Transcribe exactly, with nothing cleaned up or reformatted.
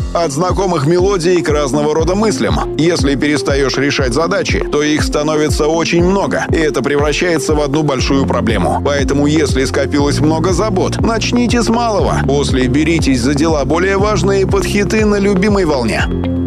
От знакомых мелодий к разного рода мыслям. Если перестаешь решать задачи, то их становится очень много, и это превращается в одну большую проблему. Поэтому, если скопилось много забот, начните с малого. После беритесь за дела более важные под хиты на любимой волне.